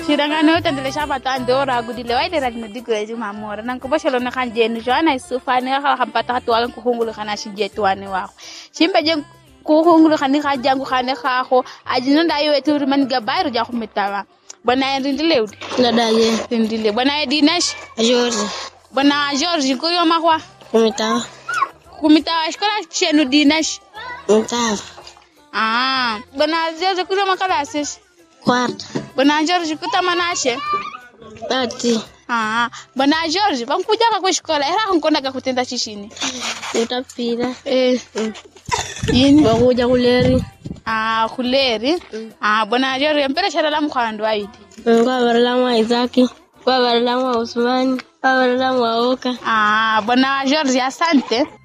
Shirangano tendelesha batandora gudile waide radno digweju mamora nanko boshelo na kanjenu jana isufani ka hampata tuwala kuhungulu kana shijetwani wako shimbe je kuhungulu kana ka jangu kana ka ko ajino ndayo wetu man gabairu ja kumetawa bana ndile Nadaye. ndile bana Dinesh George. bana George ko yo makwa kumitawa shkola chenu Dinesh Mtawa. Bana George ko yo makala sis Quarta. bana George ko tamanashe Tati. Bana George bankuja kwa shkola era hunkonda kutenda chishini Utapira. Yini Bakuja kuleri. Kuleri bana George mpera sharala mkhando aidi Kwa baralamu Isaki. Kwa baralamu Usmani. Kwa baralamu Oka. bana George asante